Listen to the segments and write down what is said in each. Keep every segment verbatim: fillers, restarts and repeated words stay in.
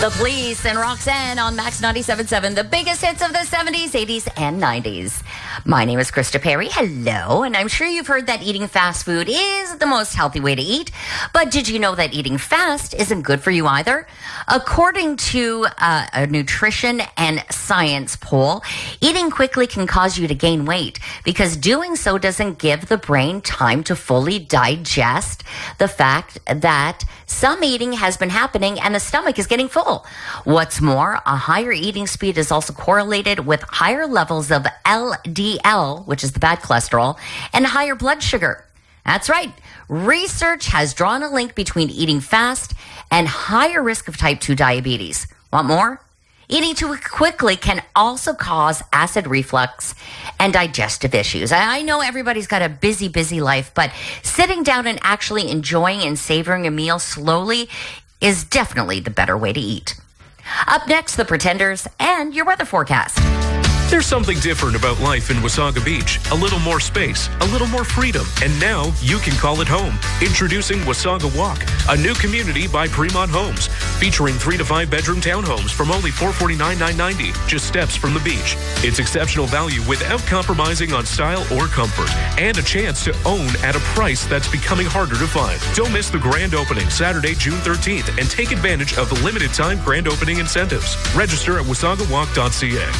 The Police and Roxanne on Max ninety-seven point seven, the biggest hits of the seventies, eighties, and nineties. My name is Krista Perry. Hello, and I'm sure you've heard that eating fast food is the most healthy way to eat. But did you know that eating fast isn't good for you either? According to uh, a nutrition and science poll, eating quickly can cause you to gain weight because doing so doesn't give the brain time to fully digest the fact that some eating has been happening and the stomach is getting full. What's more, a higher eating speed is also correlated with higher levels of L D L, which is the bad cholesterol, and higher blood sugar. That's right. Research has drawn a link between eating fast and higher risk of type two diabetes. Want more? Eating too quickly can also cause acid reflux and digestive issues. I know everybody's got a busy, busy life, but sitting down and actually enjoying and savoring a meal slowly is definitely the better way to eat. Up next, The Pretenders and your weather forecast. There's something different about life in Wasaga Beach. A little more space, a little more freedom, and now you can call it home. Introducing Wasaga Walk, a new community by Fremont Homes, featuring three to five bedroom townhomes from only four hundred forty-nine thousand nine hundred ninety, just steps from the beach. It's exceptional value without compromising on style or comfort, and a chance to own at a price that's becoming harder to find. Don't miss the grand opening Saturday, June thirteenth, and take advantage of the limited time grand opening incentives. Register at wasaga walk dot c a.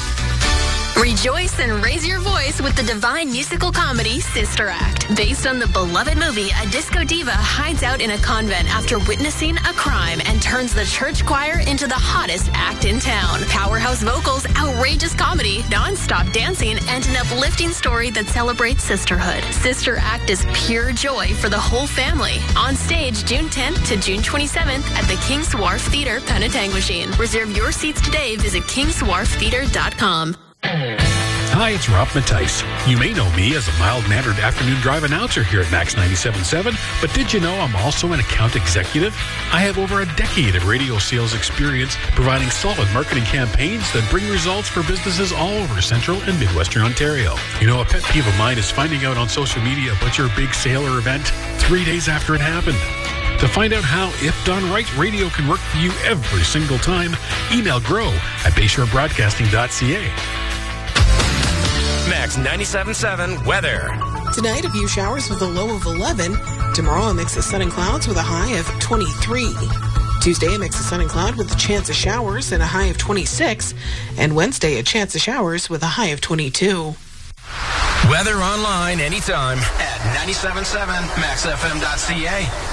Rejoice and raise your voice with the divine musical comedy Sister Act. Based on the beloved movie, a disco diva hides out in a convent after witnessing a crime and turns the church choir into the hottest act in town. Powerhouse vocals, outrageous comedy, non-stop dancing, and an uplifting story that celebrates sisterhood. Sister Act is pure joy for the whole family. On stage June tenth to June twenty-seventh at the Kings Wharf Theatre, Penetanguishene. Reserve your seats today. Visit kings wharf theatre dot com. Hi, it's Rob Mattice. You may know me as a mild-mannered afternoon drive announcer here at Max ninety-seven point seven, but did you know I'm also an account executive? I have over a decade of radio sales experience providing solid marketing campaigns that bring results for businesses all over Central and Midwestern Ontario. You know, a pet peeve of mine is finding out on social media about your big sale or event three days after it happened. To find out how, if done right, radio can work for you every single time, email grow at bayshore broadcasting dot c a. Max ninety-seven point seven weather. Tonight, a few showers with a low of eleven. Tomorrow, a mix of sun and clouds with a high of twenty-three. Tuesday, a mix of sun and cloud with a chance of showers and a high of twenty-six. And Wednesday, a chance of showers with a high of twenty-two. Weather online anytime at ninety-seven point seven max f m dot c a.